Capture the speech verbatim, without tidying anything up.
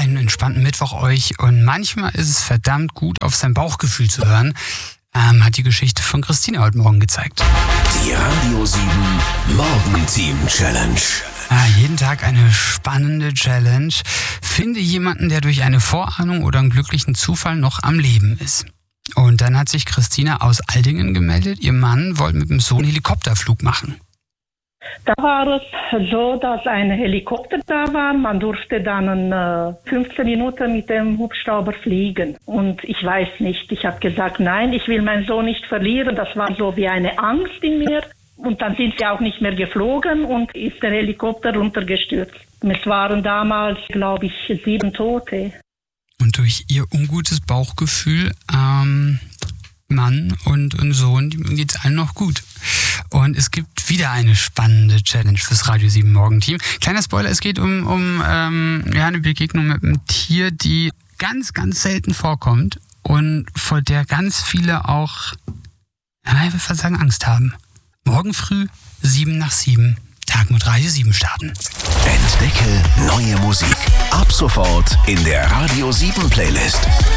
einen entspannten Mittwoch euch. Und manchmal ist es verdammt gut, auf sein Bauchgefühl zu hören. Ähm, hat die Geschichte von Christina heute Morgen gezeigt. Die Radio sieben Morgenteam Challenge. Ah, jeden Tag eine spannende Challenge. Finde jemanden, der durch eine Vorahnung oder einen glücklichen Zufall noch am Leben ist. Und dann hat sich Christina aus Aldingen gemeldet. Ihr Mann wollte mit dem Sohn einen Helikopterflug machen. Da war es so, dass ein Helikopter da war. Man durfte dann äh, fünfzehn Minuten mit dem Hubschrauber fliegen. Und ich weiß nicht, ich habe gesagt, nein, ich will meinen Sohn nicht verlieren. Das war so wie eine Angst in mir. Und dann sind sie auch nicht mehr geflogen und ist der Helikopter runtergestürzt. Und es waren damals, glaube ich, sieben Tote. Und durch ihr ungutes Bauchgefühl, ähm, Mann und, und Sohn, geht es allen noch gut. Und es gibt wieder eine spannende Challenge fürs Radio sieben Morgenteam. Kleiner Spoiler, es geht um, um ähm, ja, eine Begegnung mit einem Tier, die ganz, ganz selten vorkommt und vor der ganz viele auch, ja, ich würde fast sagen, Angst haben. Morgen früh, sieben nach sieben, Tag mit Radio sieben starten. Entdecke neue Musik. Ab sofort in der Radio sieben Playlist.